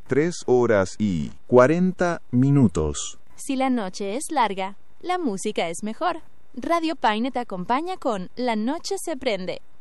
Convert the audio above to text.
3 horas y 40 minutos. Si la noche es larga, la música es mejor. Radio Paine te acompaña con La Noche se prende.